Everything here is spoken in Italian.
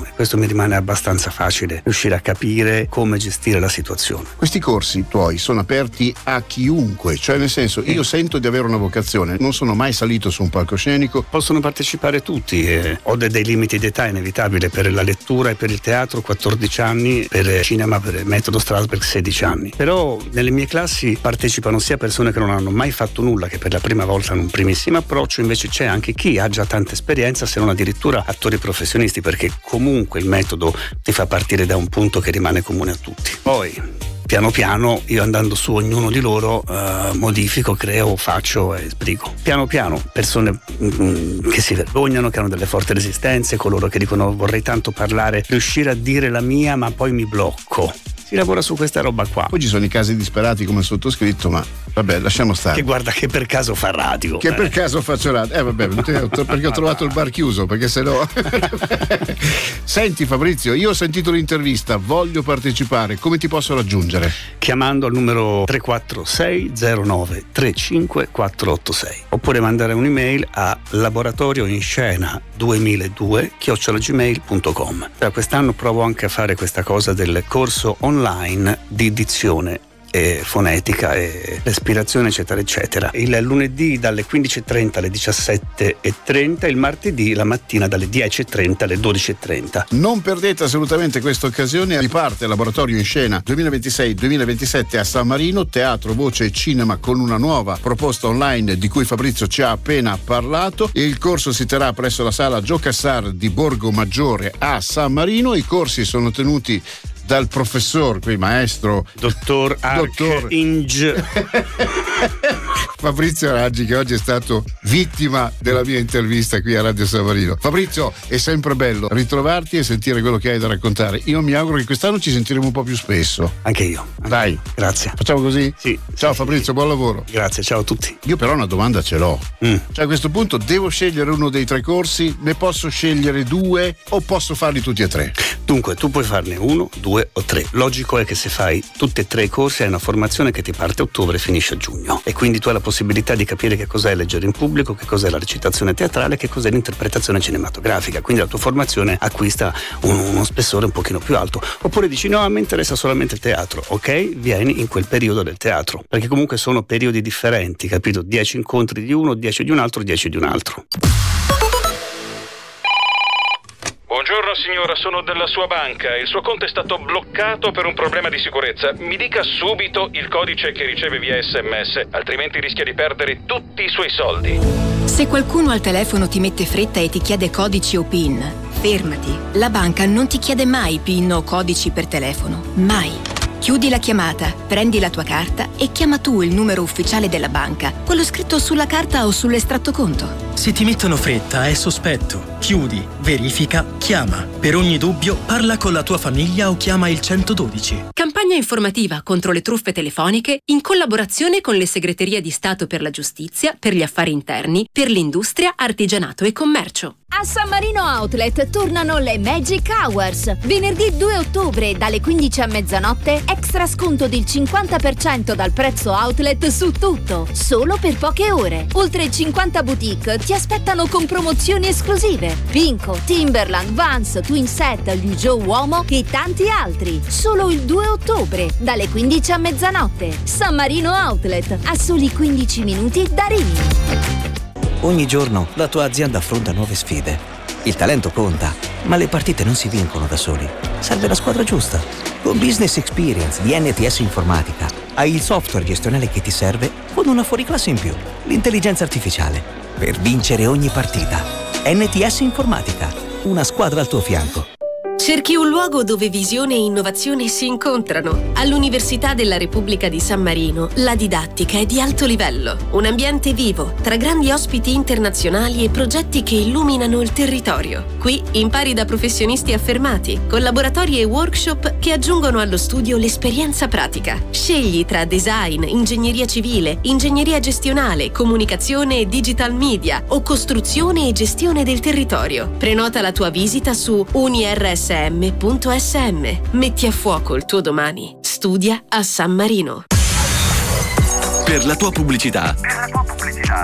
situazione. Questo mi rimane abbastanza facile, riuscire a capire come gestire la situazione. Questi corsi tuoi sono aperti a chiunque, cioè nel senso, io sento di avere una vocazione, non sono mai salito su un palcoscenico. Possono partecipare tutti, ho dei limiti di età inevitabile per la lettura e per il teatro, 14 anni, per il cinema, per il metodo Strasberg 16 anni. Però nelle mie classi partecipano sia persone che non hanno mai fatto nulla, che per la prima volta hanno un primissimo approccio, invece c'è anche chi ha già tanta esperienza, se non addirittura attori professionisti, perché comunque il metodo ti fa partire da un punto che rimane comune a tutti. Poi piano piano, io andando su ognuno di loro, modifico, creo, faccio e sbrigo. Piano piano, persone che si vergognano, che hanno delle forti resistenze, coloro che dicono vorrei tanto parlare, riuscire a dire la mia ma poi mi blocco. Si lavora su questa roba qua. Poi ci sono i casi disperati come il sottoscritto, ma vabbè, lasciamo stare. Che guarda che per caso fa radio. Che per caso faccio radio. Vabbè, perché ho trovato il bar chiuso, perché se no. Senti Fabrizio, io ho sentito l'intervista, voglio partecipare, come ti posso raggiungere? Chiamando al numero 346 09 35 486 oppure mandare un'email a laboratorioinscena2002@gmail.com. Quest'anno provo anche a fare questa cosa del corso online di dizione fonetica e respirazione eccetera eccetera, il lunedì dalle 15:30 alle 17:30, il martedì la mattina dalle 10:30 alle 12:30. Non perdete assolutamente questa occasione, riparte Laboratorio in Scena 2026-2027 a San Marino, teatro, voce e cinema, con una nuova proposta online di cui Fabrizio ci ha appena parlato. Il corso si terrà presso la sala Gio Cassar di Borgo Maggiore a San Marino. I corsi sono tenuti dal professor, qui maestro, dottor Inge Fabrizio Raggi, che oggi è stato vittima della mia intervista qui a Radio San Marino. Fabrizio, è sempre bello ritrovarti e sentire quello che hai da raccontare. Io mi auguro che quest'anno ci sentiremo un po' più spesso. Anche io. Dai, grazie. Facciamo così? Sì. Ciao sì, Fabrizio, buon lavoro. Grazie, ciao a tutti. Io però una domanda ce l'ho. Cioè a questo punto devo scegliere uno dei 3 corsi, ne posso scegliere 2 o posso farli tutti e 3? Dunque, tu puoi farne 1, 2 o 3. Logico è che se fai tutti e 3 i corsi hai una formazione che ti parte a ottobre e finisce a giugno, e quindi tu hai la possibilità di capire che cos'è leggere in pubblico, che cos'è la recitazione teatrale, che cos'è l'interpretazione cinematografica, quindi la tua formazione acquista uno spessore un pochino più alto. Oppure dici no, a me interessa solamente il teatro, ok? Vieni in quel periodo del teatro, perché comunque sono periodi differenti, capito? 10 incontri di uno, 10 di un altro, 10 di un altro. Buongiorno signora, sono della sua banca. Il suo conto è stato bloccato per un problema di sicurezza. Mi dica subito il codice che riceve via SMS, altrimenti rischia di perdere tutti i suoi soldi. Se qualcuno al telefono ti mette fretta e ti chiede codici o PIN, fermati. La banca non ti chiede mai PIN o codici per telefono. Mai. Chiudi la chiamata, prendi la tua carta e chiama tu il numero ufficiale della banca, quello scritto sulla carta o sull'estratto conto. Se ti mettono fretta è sospetto. Chiudi, verifica, chiama. Per ogni dubbio parla con la tua famiglia o chiama il 112. Campagna informativa contro le truffe telefoniche in collaborazione con le segreterie di Stato per la giustizia, per gli affari interni, per l'industria, artigianato e commercio. A San Marino Outlet tornano le Magic Hours. Venerdì 2 ottobre dalle 15 a mezzanotte, extra sconto del 50% dal prezzo outlet su tutto, solo per poche ore. Oltre 50 boutique ti aspettano con promozioni esclusive. Pinco, Timberland, Vans, Twin Set, Liu Uomo e tanti altri. Solo il 2 ottobre dalle 15 a mezzanotte. San Marino Outlet, a soli 15 minuti da Rimini. Ogni giorno la tua azienda affronta nuove sfide. Il talento conta, ma le partite non si vincono da soli. Serve la squadra giusta. Con Business Experience di NTS Informatica hai il software gestionale che ti serve con una fuoriclasse in più, l'intelligenza artificiale, per vincere ogni partita. NTS Informatica, una squadra al tuo fianco. Cerchi un luogo dove visione e innovazione si incontrano. All'Università della Repubblica di San Marino la didattica è di alto livello. Un ambiente vivo, tra grandi ospiti internazionali e progetti che illuminano il territorio. Qui impari da professionisti affermati, con laboratori e workshop che aggiungono allo studio l'esperienza pratica. Scegli tra design, ingegneria civile, ingegneria gestionale, comunicazione e digital media o costruzione e gestione del territorio. Prenota la tua visita su unirsm.sm. Metti a fuoco il tuo domani. Studia a San Marino. Per la tua pubblicità